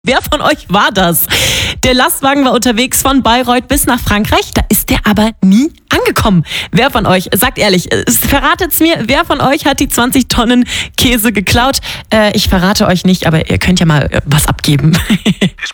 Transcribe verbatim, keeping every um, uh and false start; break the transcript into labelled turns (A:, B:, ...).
A: Wer von euch war das? Der Lastwagen war unterwegs von Bayreuth bis nach Frankreich, da ist der aber nie angekommen. Wer von euch, sagt ehrlich, verratet's mir, wer von euch hat die zwanzig Tonnen Käse geklaut? Äh, ich verrate euch nicht, aber ihr könnt ja mal was abgeben.